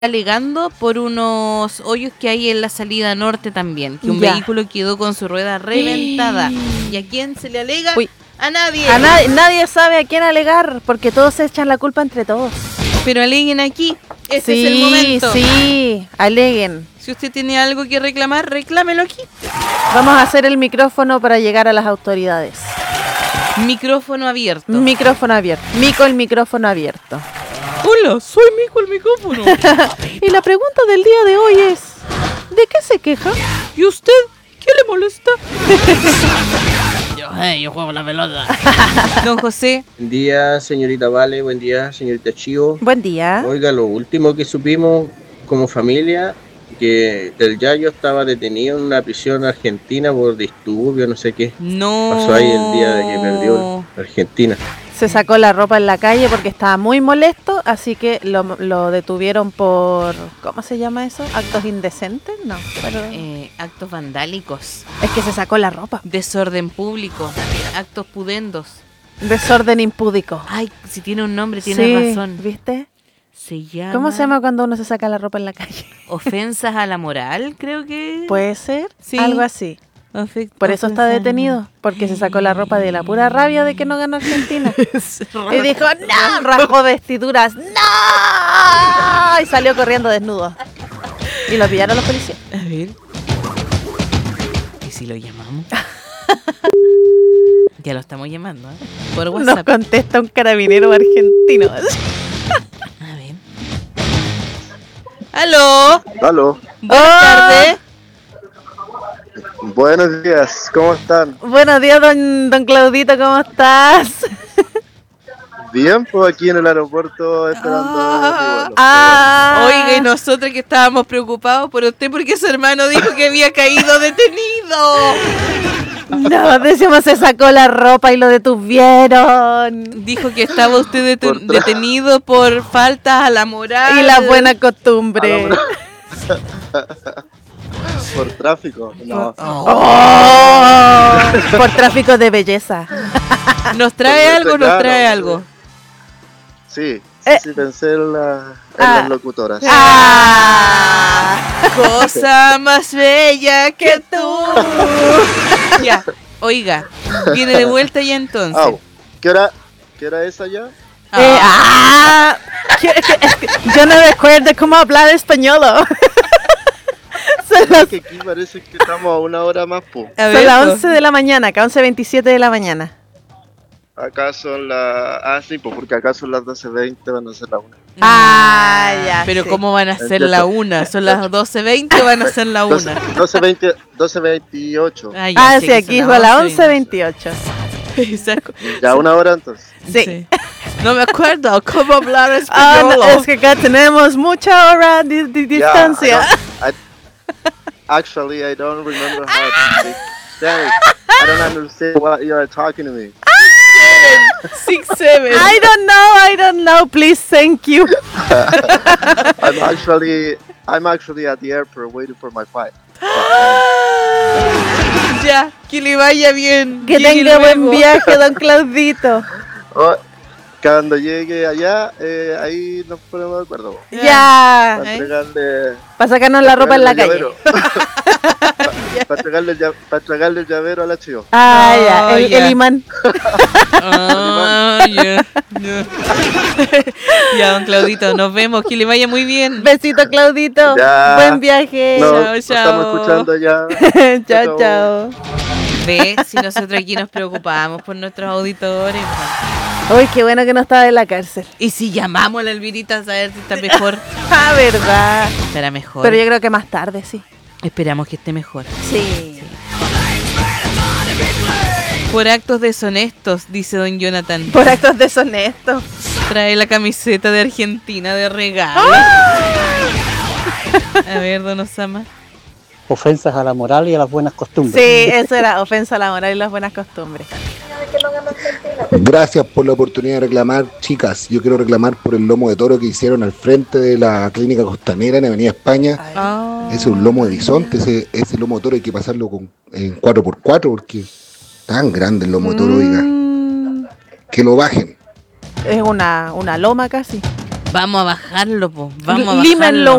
alegando por unos hoyos que hay en la salida norte también, que un vehículo quedó con su rueda reventada. ¿Y a quién se le alega? Uy. A nadie. Nadie sabe a quién alegar, porque todos se echan la culpa entre todos. Pero aleguen aquí, este es el momento. Sí, aleguen. Si usted tiene algo que reclamar, reclámelo aquí. Vamos a hacer el micrófono para llegar a las autoridades. Micrófono abierto. Micrófono abierto. Mico el micrófono abierto. Hola, soy Mico el micrófono. Y la pregunta del día de hoy es, ¿de qué se queja? ¿Y usted? ¿Qué le molesta? Yo juego la pelota. Don José. Buen día, señorita Vale. Buen día, señorita Chivo. Buen día. Oiga, lo último que supimos como familia, que el Yayo estaba detenido en una prisión argentina por disturbio, no sé qué. No. Pasó ahí el día de que perdió Argentina. Se sacó la ropa en la calle porque estaba muy molesto, así que lo detuvieron por... ¿Cómo se llama eso? ¿Actos indecentes? No, pero... Actos vandálicos. Es que se sacó la ropa. Desorden público. Actos pudendos. Desorden impúdico. Ay, si tiene un nombre, tiene razón. ¿Viste? Se llama... ¿Cómo se llama cuando uno se saca la ropa en la calle? Ofensas a la moral, creo que... ¿Puede ser? Sí. Algo así. Por eso está detenido, porque se sacó la ropa de la pura rabia de que no ganó Argentina. Y dijo, ¡no! Rasgó vestiduras, ¡no! Y salió corriendo desnudo. Y lo pillaron los policías. A ver. ¿Y si lo llamamos? Ya lo estamos llamando, ¿eh? Por Nos WhatsApp. contesta un carabinero argentino. A ver. ¡Aló! Aló. Buenas tardes. Buenos días, ¿cómo están? Buenos días, don Claudito, ¿cómo estás? Bien, pues aquí en el aeropuerto esperando mi vuelo. Oiga, y nosotros que estábamos preocupados por usted porque su hermano dijo que había caído detenido. No, decimos se sacó la ropa y lo detuvieron. Dijo que estaba usted detenido por faltas a la moral. Y la buena costumbre. Por tráfico, no. Por tráfico de belleza. ¿Nos trae algo? ¿Nos trae algo? Sí, sí pensé en las locutoras. Cosa más bella que tú. Ya, oiga, viene de vuelta ya entonces. ¿Qué hora es allá? Es que yo no recuerdo cómo hablar español. Que aquí parece que estamos a una hora más, po. Son las 11 de la mañana, acá 11:27 de la mañana. Acá son las... sí, pues porque acá son las 12:20, van a ser la 1. Ya. Pero sí. ¿cómo van a ser la 1? ¿Son las 12:20 o van a ser la 1? 12:28. Sí, aquí fue a las 11:28. Ya una hora entonces. Sí. No me acuerdo cómo hablar español. No, es que acá tenemos mucha hora de distancia. Actually, I don't remember how to speak. Damn it, I don't understand what you are talking to me. 6, 7. I don't know. Please, thank you. I'm actually at the airport waiting for my flight. Ya, que le vaya bien. Que tenga buen viaje, don Claudito. Cuando llegue allá, ahí nos ponemos de acuerdo. Ya. Para sacarnos la ropa en la calle. Para entregarle el llavero a la chivo. El imán. Ya, don Claudito, nos vemos. Que le vaya muy bien. Besito, Claudito. Ya. Buen viaje. Chao. Estamos escuchando ya. Chao. Ve, si nosotros aquí nos preocupamos por nuestros auditores. Uy, qué bueno que no estaba en la cárcel. Y si llamamos a la Elvirita a saber si está mejor. Verdad. Estará mejor. Pero yo creo que más tarde, sí. Esperamos que esté mejor. Sí. Por actos deshonestos, dice don Jonathan. Por actos deshonestos. Trae la camiseta de Argentina de regalo. A ver, don Osama. Ofensas a la moral y a las buenas costumbres. Sí, eso era ofensa a la moral y las buenas costumbres. Gracias por la oportunidad de reclamar, chicas. Yo quiero reclamar por el lomo de toro que hicieron al frente de la clínica costanera en Avenida España. Es un lomo de bisonte, ese lomo de toro hay que pasarlo en 4x4 porque tan grande el lomo de toro, oiga. Que lo bajen. Es una loma casi. Vamos a bajarlo, po. Vamos a Límenlo